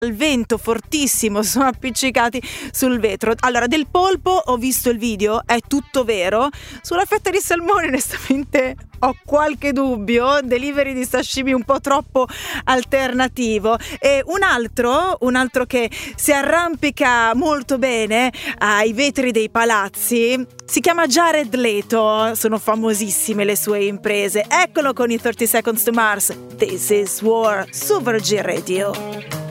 il vento fortissimo, sono appiccicati sul vetro. Allora, del polpo ho visto il video, è tutto vero. Sulla fetta di salmone onestamente ho qualche dubbio, delivery di sashimi un po' troppo alternativo. E un altro che si arrampica molto bene ai vetri dei palazzi si chiama Jared Leto, sono famosissime le sue imprese. Eccolo con i 30 Seconds to Mars. This is War su Virgin Radio.